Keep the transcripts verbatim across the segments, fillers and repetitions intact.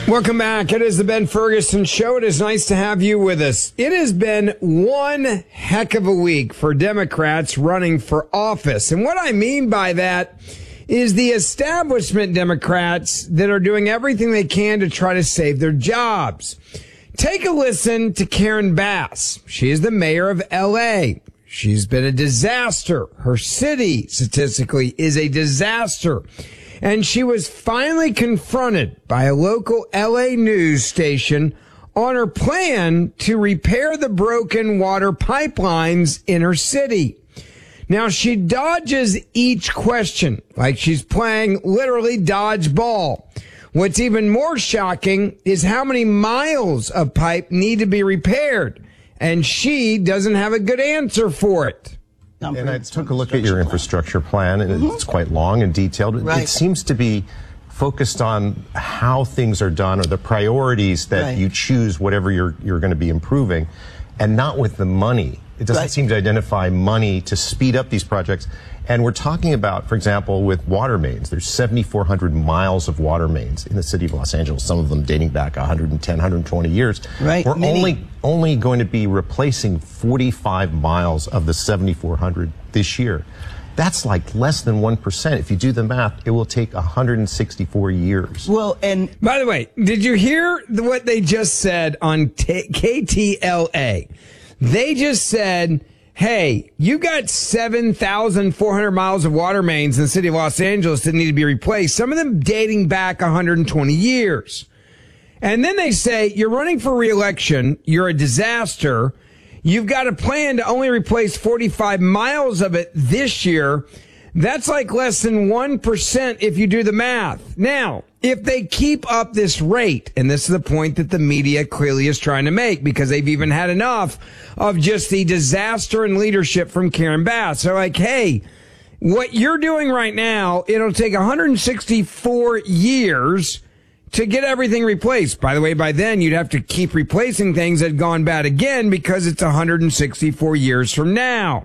Welcome back. It is the Ben Ferguson Show. It is nice to have you with us. It has been one heck of a week for Democrats running for office. And what I mean by that is the establishment Democrats that are doing everything they can to try to save their jobs. Take a listen to Karen Bass. She is the mayor of L A. She's been a disaster. Her city, statistically, is a disaster. And she was finally confronted by a local L A news station on her plan to repair the broken water pipelines in her city. Now, she dodges each question like she's playing literally dodgeball. What's even more shocking is how many miles of pipe need to be repaired, and she doesn't have a good answer for it. And I took a look at your infrastructure plan, and mm-hmm. it's quite long and detailed. Right. It seems to be focused on how things are done or the priorities that right. you choose, whatever you're you're going to be improving, and not with the money. It doesn't right. seem to identify money to speed up these projects. And we're talking about, for example, with water mains. There's seventy-four hundred miles of water mains in the city of Los Angeles, some of them dating back one hundred ten, one hundred twenty years. Right. We're Many. only only going to be replacing forty-five miles of the seventy-four hundred this year. That's like less than one percent. If you do the math, it will take one hundred sixty-four years. Well, and by the way, did you hear what they just said on T- K T L A? They just said, hey, you got seven thousand four hundred miles of water mains in the city of Los Angeles that need to be replaced, some of them dating back one hundred twenty years. And then they say, you're running for re-election, you're a disaster, you've got a plan to only replace forty-five miles of it this year. That's like less than one percent if you do the math. Now, if they keep up this rate, and this is the point that the media clearly is trying to make, because they've even had enough of just the disaster in leadership from Karen Bass. They're like, hey, what you're doing right now, it'll take one hundred sixty-four years to get everything replaced. By the way, by then, you'd have to keep replacing things that had gone bad again because it's one hundred sixty-four years from now.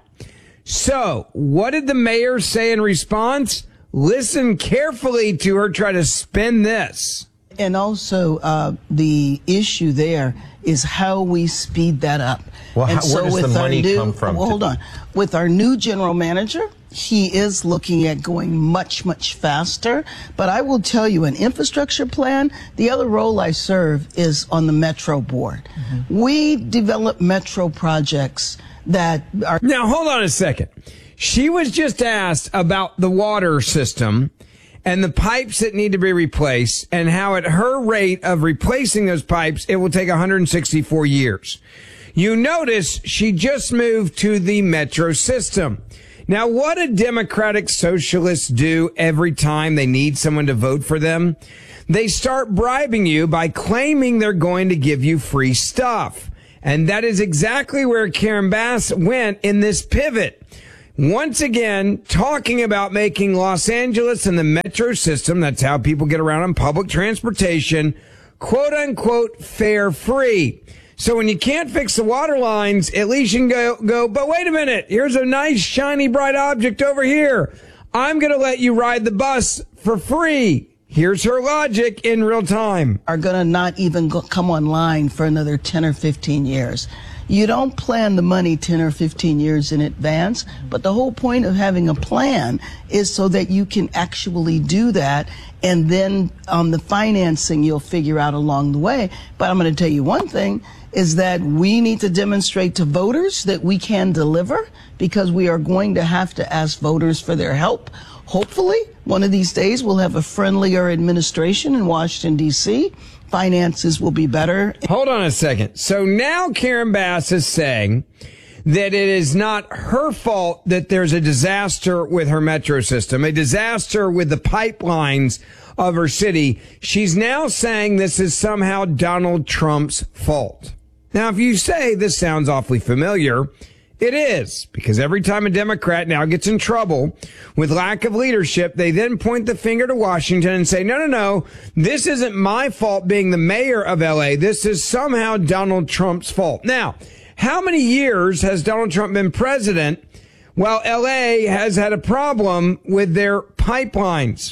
So, what did the mayor say in response? Listen carefully to her try to spin this. And also, uh, the issue there is how we speed that up. Well, and how, so where does with the our money new, come from? Well, hold on. With our new general manager, he is looking at going much, much faster. But I will tell you, an infrastructure plan, the other role I serve is on the Metro board. Mm-hmm. We develop Metro projects that are... Now, hold on a second. She was just asked about the water system and the pipes that need to be replaced, and how at her rate of replacing those pipes, it will take one hundred sixty-four years. You notice she just moved to the Metro system. Now, what do Democratic socialists do every time they need someone to vote for them? They start bribing you by claiming they're going to give you free stuff. And that is exactly where Karen Bass went in this pivot. Once again, talking about making Los Angeles and the Metro system, that's how people get around on public transportation, quote unquote, fare free. So when you can't fix the water lines, at least you can go, go, but wait a minute, here's a nice, shiny, bright object over here. I'm going to let you ride the bus for free. Here's her logic in real time. Are going to not even go, come online for another ten or fifteen years. You don't plan the money ten or fifteen years in advance, but the whole point of having a plan is so that you can actually do that, and then um, the financing you'll figure out along the way. But I'm going to tell you one thing, is that we need to demonstrate to voters that we can deliver, because we are going to have to ask voters for their help. Hopefully, one of these days we'll have a friendlier administration in Washington, D C Finances will be better. Hold on a second. So now Karen Bass is saying that it is not her fault that there's a disaster with her metro system, a disaster with the pipelines of her city. She's now saying this is somehow Donald Trump's fault. Now, if you say this sounds awfully familiar, it is, because every time a Democrat now gets in trouble with lack of leadership, they then point the finger to Washington and say, no, no, no, this isn't my fault being the mayor of L A. This is somehow Donald Trump's fault. Now, how many years has Donald Trump been president while L A has had a problem with their pipelines?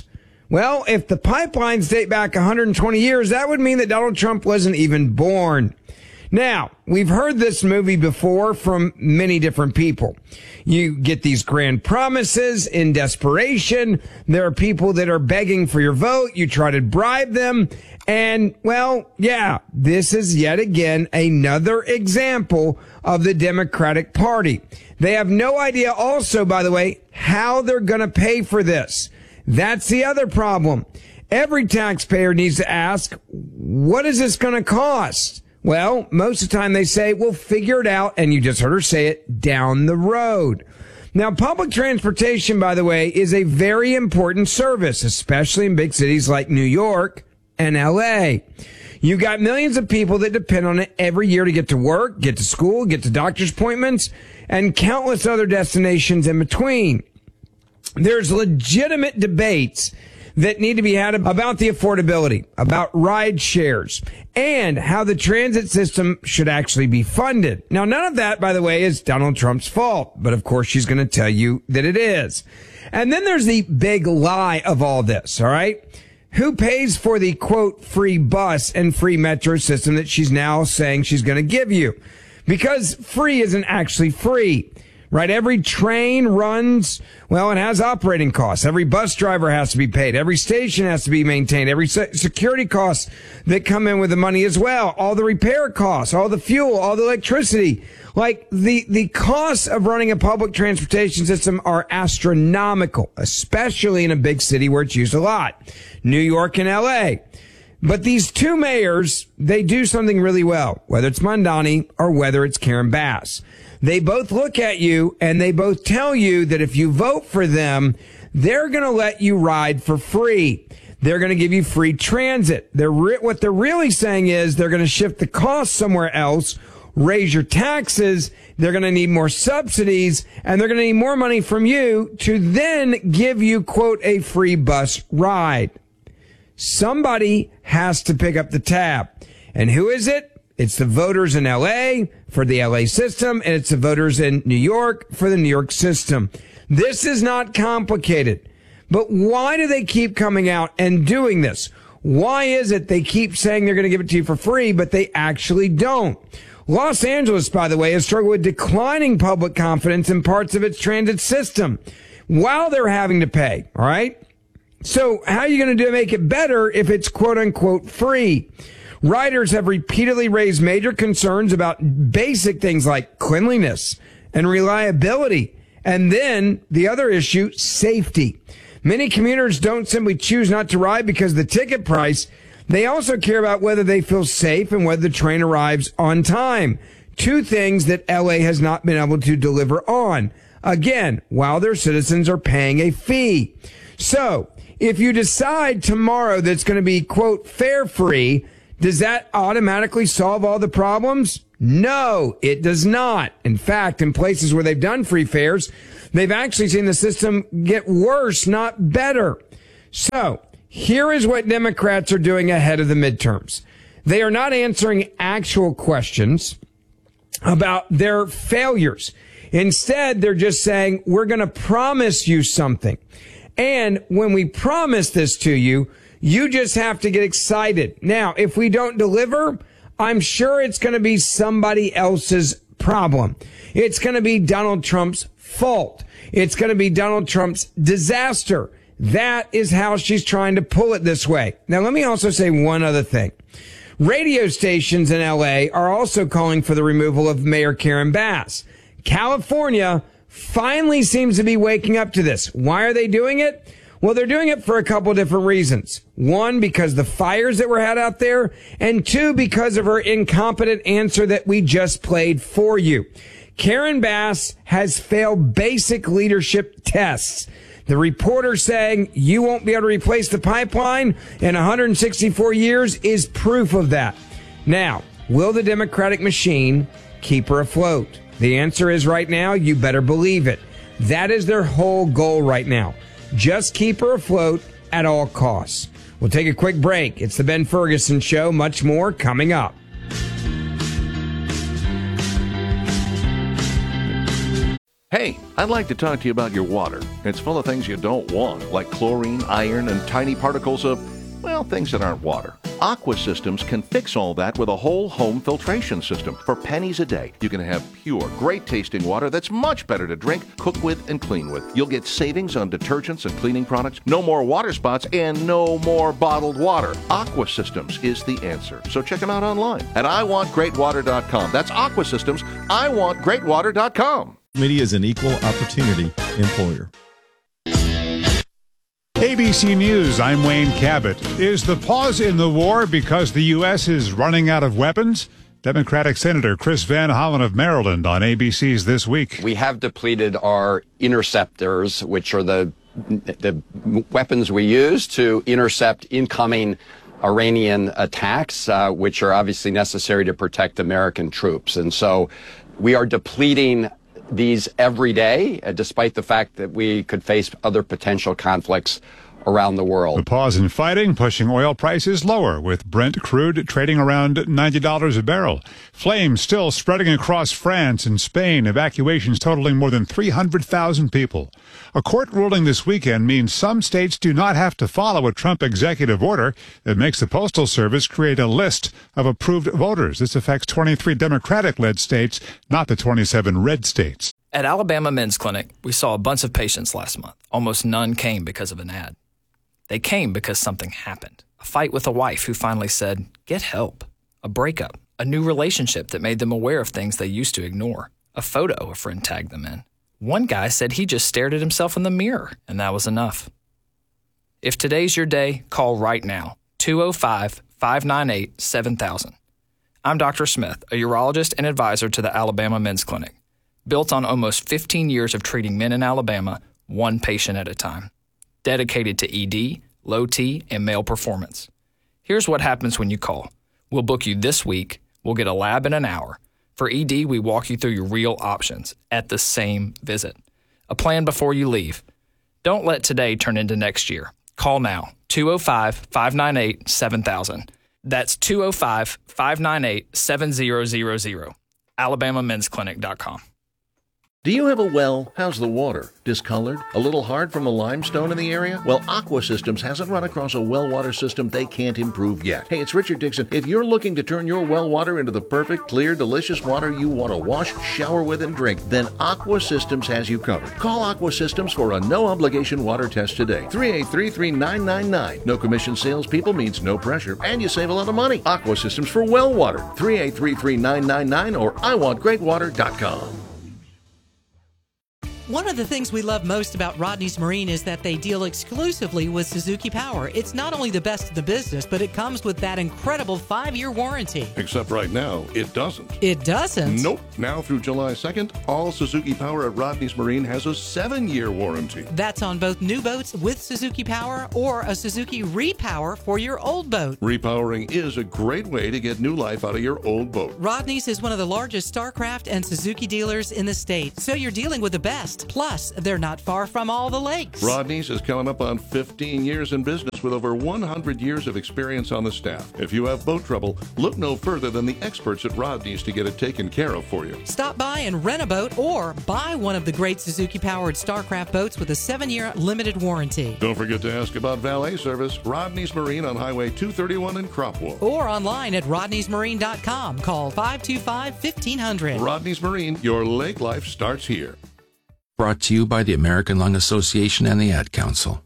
Well, if the pipelines date back one hundred twenty years, that would mean that Donald Trump wasn't even born. Now, we've heard this movie before from many different people. You get these grand promises in desperation. There are people that are begging for your vote. You try to bribe them. And, well, yeah, this is yet again another example of the Democratic Party. They have no idea also, by the way, how they're going to pay for this. That's the other problem. Every taxpayer needs to ask, what is this going to cost? Well, most of the time they say, we'll figure it out, and you just heard her say it, down the road. Now, public transportation, by the way, is a very important service, especially in big cities like New York and L A. You got millions of people that depend on it every year to get to work, get to school, get to doctor's appointments, and countless other destinations in between. There's legitimate debates that need to be had about the affordability, about ride shares, and how the transit system should actually be funded. Now, none of that, by the way, is Donald Trump's fault, but of course she's going to tell you that it is. And then there's the big lie of all this, all right? Who pays for the, quote, free bus and free metro system that she's now saying she's going to give you? Because free isn't actually free. Right? Every train runs, well, it has operating costs. Every bus driver has to be paid. Every station has to be maintained. Every se- security costs that come in with the money as well. All the repair costs, all the fuel, all the electricity. Like the, the costs of running a public transportation system are astronomical, especially in a big city where it's used a lot. New York and L A. But these two mayors, they do something really well, whether it's Mamdani or whether it's Karen Bass. They both look at you and they both tell you that if you vote for them, they're going to let you ride for free. They're going to give you free transit. They're re- what they're really saying is they're going to shift the cost somewhere else, raise your taxes. They're going to need more subsidies, and they're going to need more money from you to then give you, quote, a free bus ride. Somebody has to pick up the tab. And who is it? It's the voters in L A for the L A system, and it's the voters in New York for the New York system. This is not complicated. But why do they keep coming out and doing this? Why is it they keep saying they're going to give it to you for free, but they actually don't? Los Angeles, by the way, has struggled with declining public confidence in parts of its transit system while they're having to pay, all right? So how are you going to do make it better if it's quote-unquote free? Riders have repeatedly raised major concerns about basic things like cleanliness and reliability. And then the other issue, safety. Many commuters don't simply choose not to ride because of the ticket price. They also care about whether they feel safe and whether the train arrives on time. Two things that L A has not been able to deliver on. Again, while their citizens are paying a fee. So if you decide tomorrow that it's going to be, quote, fare free, does that automatically solve all the problems? No, it does not. In fact, in places where they've done free fares, they've actually seen the system get worse, not better. So here is what Democrats are doing ahead of the midterms. They are not answering actual questions about their failures. Instead, they're just saying, we're going to promise you something. And when we promise this to you, you just have to get excited. Now, if we don't deliver, I'm sure it's going to be somebody else's problem. It's going to be Donald Trump's fault. It's going to be Donald Trump's disaster. That is how she's trying to pull it this way. Now, let me also say one other thing. Radio stations in L A are also calling for the removal of Mayor Karen Bass. California finally seems to be waking up to this. Why are they doing it? Well, they're doing it for a couple different reasons. One, because the fires that were had out there, and two, because of her incompetent answer that we just played for you. Karen Bass has failed basic leadership tests. The reporter saying you won't be able to replace the pipeline in one hundred sixty-four years is proof of that. Now, will the Democratic machine keep her afloat? The answer is right now, you better believe it. That is their whole goal right now. Just keep her afloat at all costs. We'll take a quick break. It's the Ben Ferguson Show. Much more coming up. Hey, Hey, I'd like to talk to you about your water. It's full of things you don't want, like chlorine, iron, and tiny particles of, well, things that aren't water. Aqua Systems can fix all that with a whole home filtration system. For pennies a day, you can have pure, great-tasting water that's much better to drink, cook with, and clean with. You'll get savings on detergents and cleaning products, no more water spots, and no more bottled water. Aqua Systems is the answer. So check them out online at I want great water dot com. That's Aqua Systems, I want great water dot com. Media is an equal opportunity employer. A B C News, I'm Wayne Cabot. Is the pause in the war because the U S is running out of weapons? Democratic Senator Chris Van Hollen of Maryland on A B C's This Week. We have depleted our interceptors, which are the the weapons we use to intercept incoming Iranian attacks, uh, which are obviously necessary to protect American troops. And so we are depleting these every day, uh, despite the fact that we could face other potential conflicts around the world. The pause in fighting pushing oil prices lower, with Brent crude trading around ninety dollars a barrel. Flames still spreading across France and Spain, evacuations totaling more than three hundred thousand people. A court ruling this weekend means some states do not have to follow a Trump executive order that makes the Postal Service create a list of approved voters. This affects twenty-three Democratic-led states, not the twenty-seven red states. At Alabama Men's Clinic, we saw a bunch of patients last month. Almost none came because of an ad. They came because something happened. A fight with a wife who finally said, get help. A breakup. A new relationship that made them aware of things they used to ignore. A photo a friend tagged them in. One guy said he just stared at himself in the mirror, and that was enough. If today's your day, call right now. two oh five, five nine eight, seven thousand. I'm Doctor Smith, a urologist and advisor to the Alabama Men's Clinic. Built on almost fifteen years of treating men in Alabama, one patient at a time. Dedicated to E D, low T, and male performance. Here's what happens when you call. We'll book you this week. We'll get a lab in an hour. For E D, we walk you through your real options at the same visit. A plan before you leave. Don't let today turn into next year. Call now, two oh five, five nine eight, seven thousand. That's two oh five, five nine eight, seven thousand. alabama men's clinic dot com. Do you have a well? How's the water? Discolored? A little hard from the limestone in the area? Well, Aqua Systems hasn't run across a well water system they can't improve yet. Hey, it's Richard Dixon. If you're looking to turn your well water into the perfect, clear, delicious water you want to wash, shower with, and drink, then Aqua Systems has you covered. Call Aqua Systems for a no-obligation water test today. three eight three, three nine nine nine. No commission salespeople means no pressure, and you save a lot of money. Aqua Systems for well water. three eight three, three nine nine nine or I want great water dot com. One of the things we love most about Rodney's Marine is that they deal exclusively with Suzuki Power. It's not only the best in the business, but it comes with that incredible five-year warranty. Except right now, it doesn't. It doesn't? Nope. Now through July second, all Suzuki Power at Rodney's Marine has a seven-year warranty. That's on both new boats with Suzuki Power or a Suzuki Repower for your old boat. Repowering is a great way to get new life out of your old boat. Rodney's is one of the largest StarCraft and Suzuki dealers in the state, so you're dealing with the best. Plus, they're not far from all the lakes. Rodney's is coming up on fifteen years in business with over one hundred years of experience on the staff. If you have boat trouble, look no further than the experts at Rodney's to get it taken care of for you. Stop by and rent a boat or buy one of the great Suzuki-powered StarCraft boats with a seven-year limited warranty. Don't forget to ask about valet service. Rodney's Marine on Highway two thirty-one in Cropwell. Or online at rodneys marine dot com. Call five two five, fifteen hundred. Rodney's Marine, your lake life starts here. Brought to you by the American Lung Association and the Ad Council.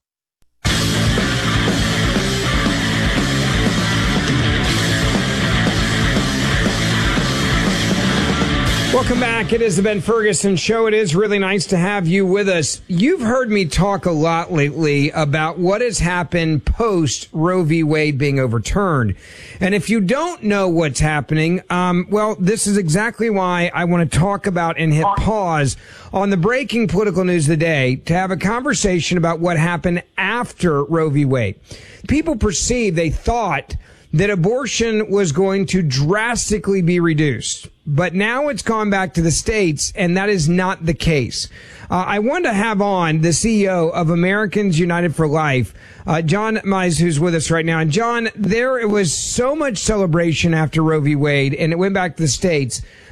Welcome back. It is the Ben Ferguson Show. It is really nice to have you with us. You've heard me talk a lot lately about what has happened post Roe v. Wade being overturned. And if you don't know what's happening, um, well, this is exactly why I want to talk about and hit pause on the breaking political news of the day to have a conversation about what happened after Roe v. Wade. People perceived, they thought that abortion was going to drastically be reduced. But now it's gone back to the states, and that is not the case. Uh, I want to have on the C E O of Americans United for Life, uh, John Mize, who's with us right now. And John, there was so much celebration after Roe v. Wade, and it went back to the states.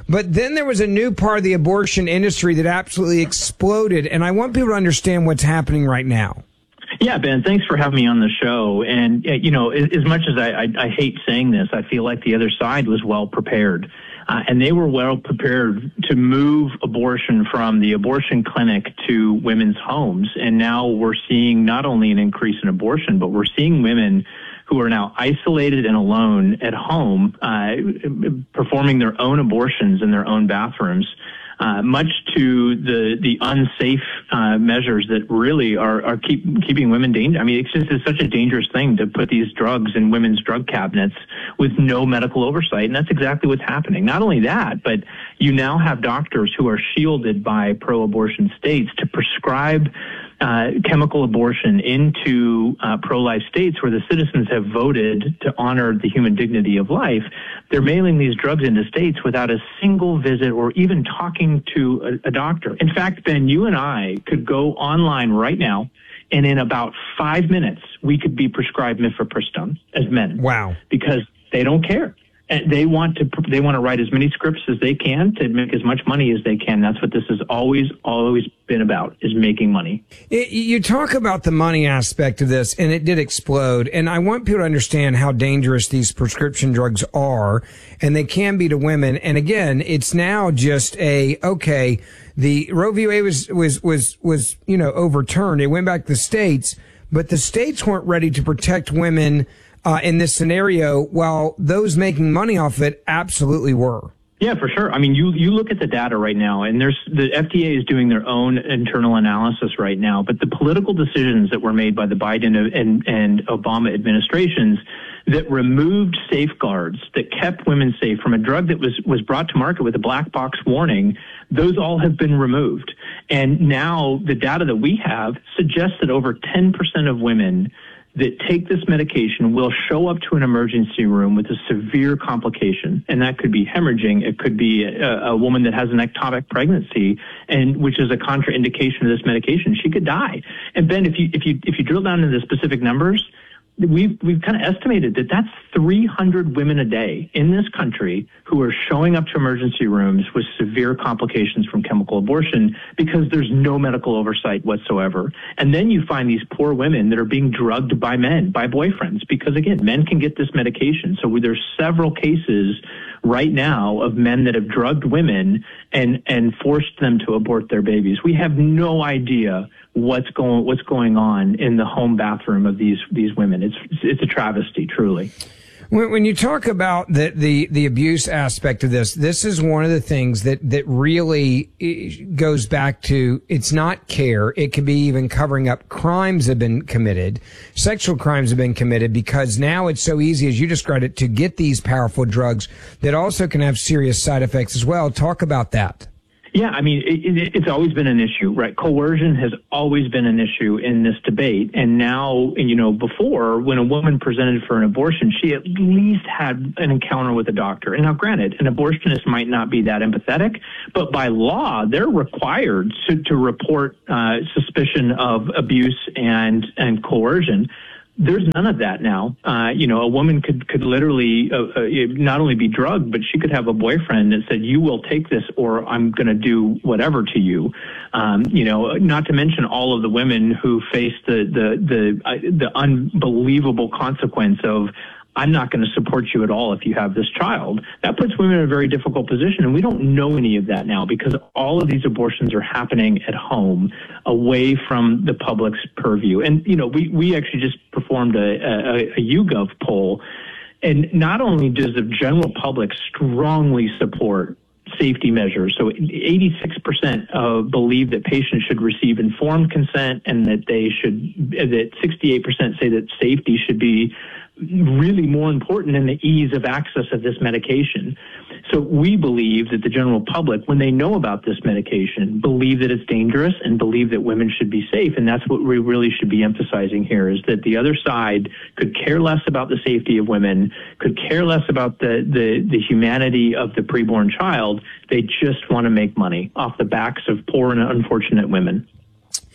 But then there was a new part of the abortion industry that absolutely exploded. And I want people to understand what's happening right now. Yeah, Ben, thanks for having me on the show. And, you know, as much as I, I, I hate saying this, I feel like the other side was well prepared. Uh, and they were well prepared to move abortion from the abortion clinic to women's homes. And now we're seeing not only an increase in abortion, but we're seeing women who are now isolated and alone at home, uh, performing their own abortions in their own bathrooms. Uh, much to the the unsafe uh, measures that really are, are keep, keeping women dangerous. I mean, it's just it's such a dangerous thing to put these drugs in women's drug cabinets with no medical oversight, and that's exactly what's happening. Not only that, but you now have doctors who are shielded by pro-abortion states to prescribe Uh, chemical abortion into uh, pro-life states where the citizens have voted to honor the human dignity of life. They're mailing these drugs into states without a single visit or even talking to a, a doctor. In fact, Ben, you and I could go online right now, and in about five minutes, we could be prescribed mifepristone as men. Wow. Because they don't care. And they want to they want to write as many scripts as they can to make as much money as they can. That's what this has always, always been about, is making money. It, you talk about the money aspect of this, and it did explode. And I want people to understand how dangerous these prescription drugs are, and they can be to women. And again, it's now just a, okay, the Roe v. Wade was, was, was, was, you know, overturned. It went back to the states, but the states weren't ready to protect women Uh, in this scenario, while those making money off of it absolutely were. Yeah, for sure. I mean, you, you look at the data right now, and there's the F D A is doing their own internal analysis right now, but the political decisions that were made by the Biden and, and Obama administrations that removed safeguards that kept women safe from a drug that was, was brought to market with a black box warning, those all have been removed. And now the data that we have suggests that over ten percent of women that take this medication will show up to an emergency room with a severe complication. And that could be hemorrhaging. It could be a, a woman that has an ectopic pregnancy, and which is a contraindication of this medication. She could die. And Ben, if you, if you, if you drill down into the specific numbers, we've, we've kind of estimated that that's three hundred women a day in this country who are showing up to emergency rooms with severe complications from chemical abortion because there's no medical oversight whatsoever. And then you find these poor women that are being drugged by men, by boyfriends, because again, men can get this medication. So there's several cases right now of men that have drugged women and, and forced them to abort their babies. We have no idea what's going, what's going on in the home bathroom of these, these women. It's, it's a travesty, truly. When, when you talk about the, the, the abuse aspect of this, this is one of the things that, that really goes back to, it's not care. It could be even covering up crimes have been committed. Sexual crimes have been committed because now it's so easy, as you described it, to get these powerful drugs that also can have serious side effects as well. Talk about that. Yeah, I mean, it, it, it's always been an issue, right? Coercion has always been an issue in this debate. And now, you know, before, when a woman presented for an abortion, she at least had an encounter with a doctor. And now, granted, an abortionist might not be that empathetic, but by law, they're required to, to report uh, suspicion of abuse and, and coercion. There's none of that now. Uh, you know, a woman could, could literally uh, uh, not only be drugged, but she could have a boyfriend that said, you will take this or I'm going to do whatever to you. Um, you know, not to mention all of the women who face the, the, the, uh, the unbelievable consequence of, I'm not going to support you at all if you have this child. That puts women in a very difficult position, and we don't know any of that now because all of these abortions are happening at home, away from the public's purview. And, you know, we, we actually just performed a, a, a YouGov poll, and not only does the general public strongly support safety measures, so eighty-six percent uh, believe that patients should receive informed consent, and that they should, that sixty-eight percent say that safety should be really more important than the ease of access of this medication. So we believe that the general public, when they know about this medication, believe that it's dangerous and believe that women should be safe. And that's what we really should be emphasizing here, is that the other side could care less about the safety of women, could care less about the, the, the humanity of the preborn child. They just want to make money off the backs of poor and unfortunate women.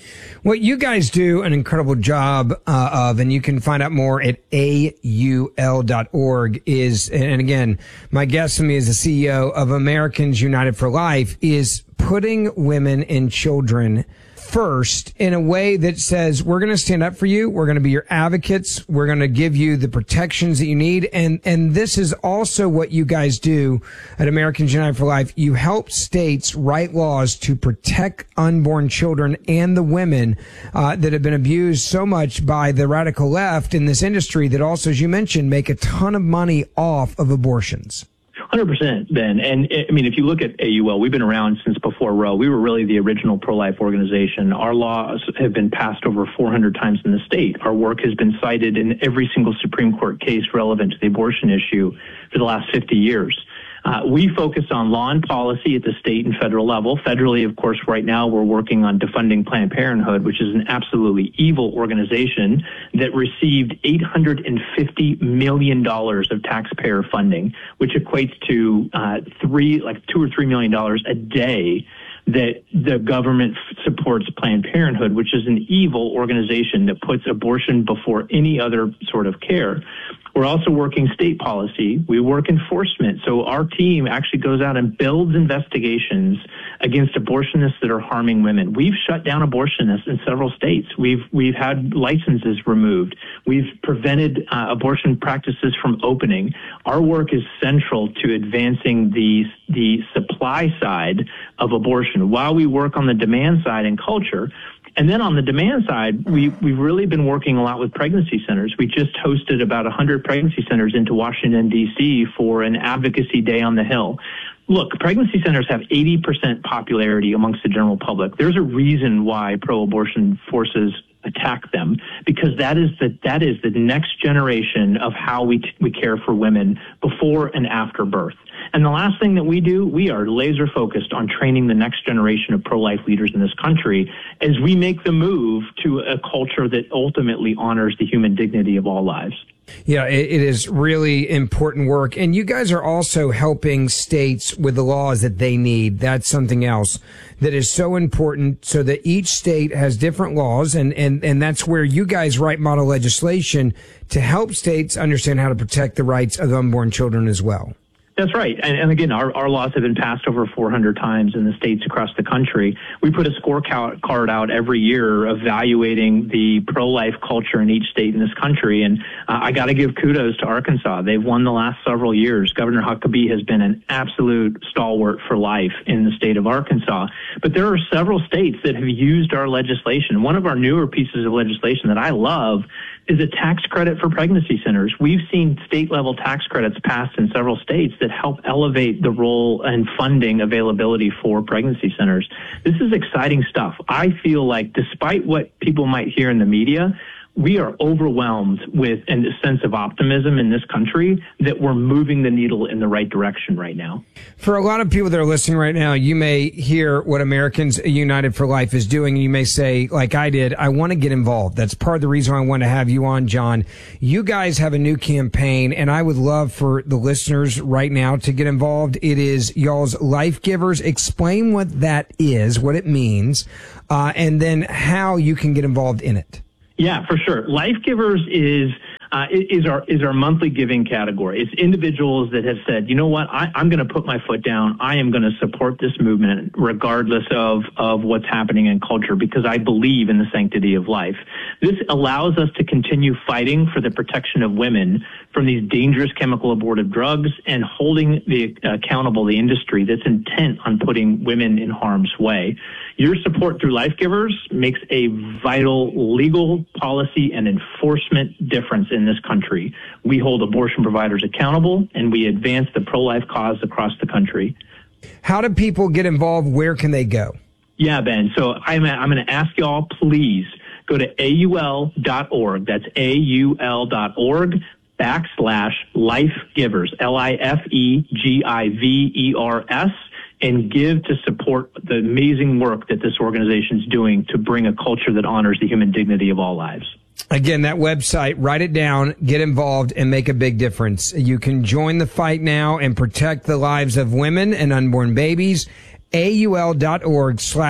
What you guys do an incredible job uh, of, and you can find out more at A U L dot org, is, and again, my guest with me is the C E O of Americans United for Life, is putting women and children first in a way that says, we're going to stand up for you. We're going to be your advocates. We're going to give you the protections that you need. And, and this is also what you guys do at Americans United for Life. You help states write laws to protect unborn children and the women uh, that have been abused so much by the radical left in this industry that also, as you mentioned, make a ton of money off of abortions. one hundred percent, Ben. And I mean, if you look at A U L, we've been around since before Roe. We were really the original pro-life organization. Our laws have been passed over four hundred times in the state. Our work has been cited in every single Supreme Court case relevant to the abortion issue for the last fifty years. Uh, we focus on law and policy at the state and federal level. Federally, of course, right now we're working on defunding Planned Parenthood, which is an absolutely evil organization that received eight hundred fifty million dollars of taxpayer funding, which equates to uh, three, like two or three million dollars a day that the government f- supports Planned Parenthood, which is an evil organization that puts abortion before any other sort of care. We're also working state policy. We work enforcement. So our team actually goes out and builds investigations against abortionists that are harming women. We've shut down abortionists in several states. We've we've had licenses removed. We've prevented uh, abortion practices from opening. Our work is central to advancing the the supply side of abortion while we work on the demand side and culture. And then on the demand side, we, we've really been working a lot with pregnancy centers. We just hosted about one hundred pregnancy centers into Washington, D C for an advocacy day on the Hill. Look, pregnancy centers have eighty percent popularity amongst the general public. There's a reason why pro-abortion forces attack them, because that is the that is the next generation of how we t- we care for women before and after birth. And the last thing that we do, we are laser focused on training the next generation of pro-life leaders in this country as we make the move to a culture that ultimately honors the human dignity of all lives. Yeah, it, it is really important work. And you guys are also helping states with the laws that they need. That's something else that is so important, so that each state has different laws. And, and, and that's where you guys write model legislation to help states understand how to protect the rights of unborn children as well. That's right. And, and again, our, our laws have been passed over four hundred times in the states across the country. We put a scorecard out every year evaluating the pro-life culture in each state in this country. And uh, I got to give kudos to Arkansas. They've won the last several years. Governor Huckabee has been an absolute stalwart for life in the state of Arkansas. But there are several states that have used our legislation. One of our newer pieces of legislation that I love is a tax credit for pregnancy centers. We've seen state-level tax credits passed in several states that help elevate the role and funding availability for pregnancy centers. This is exciting stuff. I feel like despite what people might hear in the media, we are overwhelmed with a sense of optimism in this country that we're moving the needle in the right direction right now. For a lot of people that are listening right now, you may hear what Americans United for Life is doing, and you may say, like I did, I want to get involved. That's part of the reason I want to have you on, John. You guys have a new campaign, and I would love for the listeners right now to get involved. It is y'all's Life Givers. Explain what that is, what it means, uh, and then how you can get involved in it. Yeah, for sure. Life Givers is uh, is our is our monthly giving category. It's individuals that have said, you know what, I, I'm going to put my foot down. I am going to support this movement regardless of of what's happening in culture, because I believe in the sanctity of life. This allows us to continue fighting for the protection of women from these dangerous chemical abortive drugs and holding the uh, accountable the industry that's intent on putting women in harm's way. Your support through Life Givers makes a vital legal, policy, and enforcement difference in this country. We hold abortion providers accountable, and we advance the pro-life cause across the country. How do people get involved? Where can they go? Yeah, Ben. So I'm, I'm going to ask you all, please go to A U L dot org. That's A U L dot org backslash Life Givers, L I F E G I V E R S. And give to support the amazing work that this organization is doing to bring a culture that honors the human dignity of all lives. Again, that website, write it down, get involved, and make a big difference. You can join the fight now and protect the lives of women and unborn babies. A U L dot org slash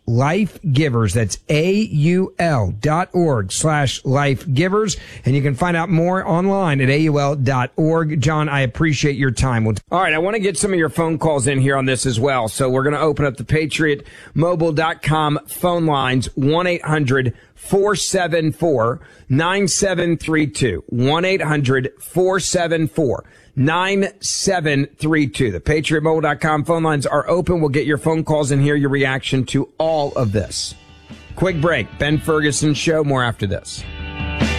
life givers. That's A-U-L dot org slash life givers. And you can find out more online at A U L dot org. John, I appreciate your time. All right, I want to get some of your phone calls in here on this as well. So we're going to open up the patriot mobile dot com phone lines, one eight hundred four seven four nine seven three two. one eight hundred four seven four nine seven three two. The patriot mobile dot com phone lines are open. We'll get your phone calls and hear your reaction to all of this. Quick break. Ben Ferguson Show. More after this.